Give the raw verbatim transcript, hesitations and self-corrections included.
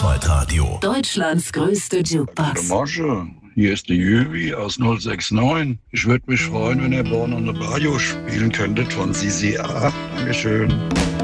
Großwaldradio. Deutschlands größte Jukebox. Guten Morgen, hier ist die Jüwi aus null sechs neun. Ich würde mich freuen, wenn ihr Born on the Radio spielen könntet von C C A. Dankeschön.